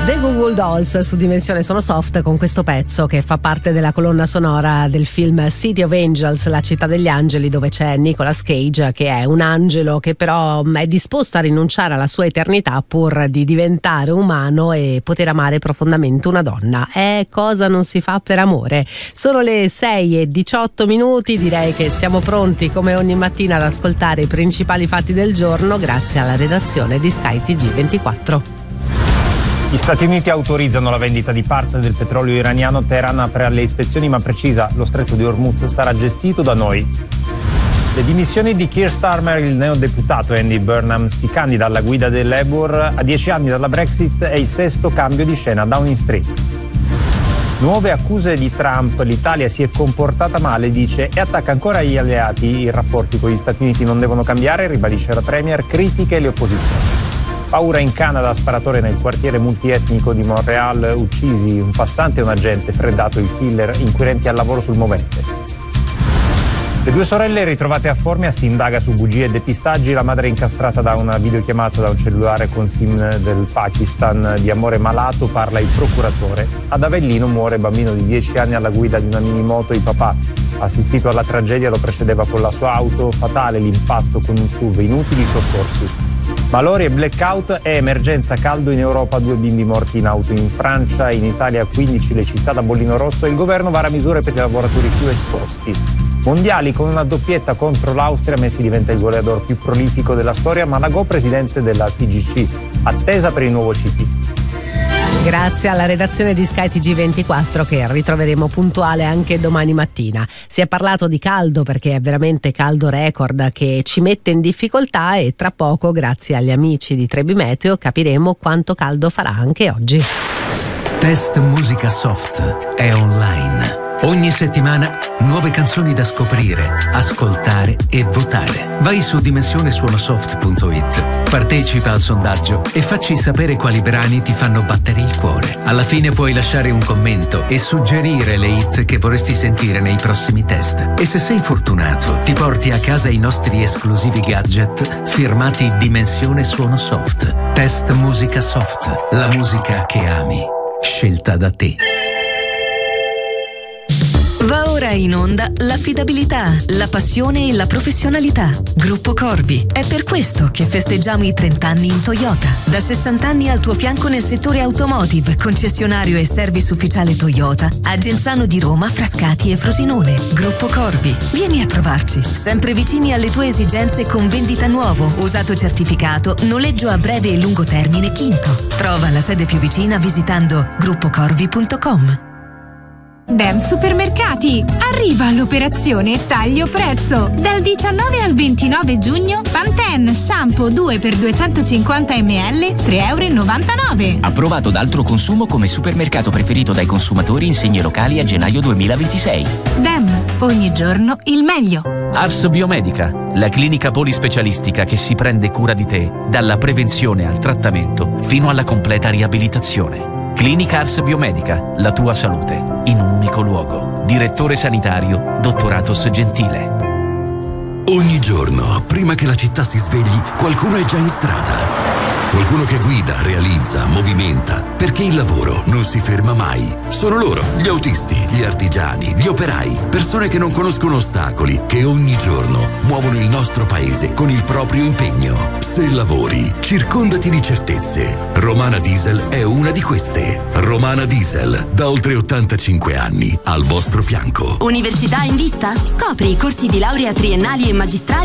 The Goo Goo Dolls su Dimensione Sono Soft, con questo pezzo che fa parte della colonna sonora del film City of Angels, la città degli angeli, dove c'è Nicolas Cage, che è un angelo che però è disposto a rinunciare alla sua eternità pur di diventare umano e poter amare profondamente una donna. Cosa non si fa per amore? Sono le 6:18, direi che siamo pronti come ogni mattina ad ascoltare i principali fatti del giorno grazie alla redazione di Sky TG24. Gli Stati Uniti autorizzano la vendita di parte del petrolio iraniano. Teheran apre alle ispezioni ma precisa: lo stretto di Hormuz sarà gestito da noi. Le dimissioni di Keir Starmer, il neodeputato Andy Burnham si candida alla guida del Labour. A 10 anni dalla Brexit è il 6° cambio di scena a Downing Street. Nuove accuse di Trump: l'Italia si è comportata male, dice, e attacca ancora gli alleati. I rapporti con gli Stati Uniti non devono cambiare, ribadisce la Premier, critiche le opposizioni. Paura in Canada, sparatore nel quartiere multietnico di Montreal, uccisi un passante e un agente, freddato il killer, inquirenti al lavoro sul movente. Le due sorelle ritrovate a Formia, si indaga su bugie e depistaggi, la madre incastrata da una videochiamata da un cellulare con SIM del Pakistan. Di amore malato parla il procuratore. Ad Avellino muore bambino di 10 anni alla guida di una minimoto, il papà, assistito alla tragedia, lo precedeva con la sua auto, fatale l'impatto con un SUV, inutili soccorsi. Malori e blackout e emergenza caldo in Europa, 2 bimbi morti in auto in Francia, in Italia 15 le città da bollino rosso, il governo vara misure per i lavoratori più esposti. Mondiali con una doppietta contro l'Austria, Messi diventa il goleador più prolifico della storia, Malagò presidente della FIGC, attesa per il nuovo CT. Grazie alla redazione di Sky TG24, che ritroveremo puntuale anche domani mattina. Si è parlato di caldo perché è veramente caldo record che ci mette in difficoltà, e tra poco, grazie agli amici di Trebi Meteo, capiremo quanto caldo farà anche oggi. Test Musica Soft è online. Ogni settimana nuove canzoni da ascoltare e votare. Vai su dimensionesuonosoft.it, partecipa al sondaggio e facci sapere quali brani ti fanno battere il cuore. Alla fine puoi lasciare un commento e suggerire le hit che vorresti sentire nei prossimi test. E se sei fortunato, ti porti a casa i nostri esclusivi gadget firmati Dimensione Suono Soft. Test Musica Soft, la musica che ami, scelta da te. Va ora in onda l'affidabilità, la passione e la professionalità. Gruppo Corvi. È per questo che festeggiamo i 30 anni in Toyota. Da 60 anni al tuo fianco nel settore automotive, concessionario e service ufficiale Toyota a Genzano di Roma, Frascati e Frosinone. Gruppo Corvi. Vieni a trovarci. Sempre vicini alle tue esigenze con vendita nuovo, usato certificato, noleggio a breve e lungo termine Quinto. Trova la sede più vicina visitando gruppocorvi.com. Dem Supermercati. Arriva l'operazione taglio prezzo. Dal 19 al 29 giugno Pantene shampoo 2 per 250 ml €3,99. Approvato da altro consumo come supermercato preferito dai consumatori in segni locali a gennaio 2026. Dem, ogni giorno il meglio. Ars Biomedica, la clinica polispecialistica che si prende cura di te, dalla prevenzione al trattamento fino alla completa riabilitazione. Clinica Ars Biomedica, la tua salute in un unico luogo. Direttore sanitario, Dottoratos Gentile. Ogni giorno, prima che la città si svegli, qualcuno è già in strada. Qualcuno che guida, realizza, movimenta, perché il lavoro non si ferma mai. Sono loro, gli autisti, gli artigiani, gli operai, persone che non conoscono ostacoli, che ogni giorno muovono il nostro paese con il proprio impegno. Se lavori, circondati di certezze. Romana Diesel è una di queste. Romana Diesel, da oltre 85 anni, al vostro fianco. Università in vista? Scopri i corsi di laurea triennali e magistrali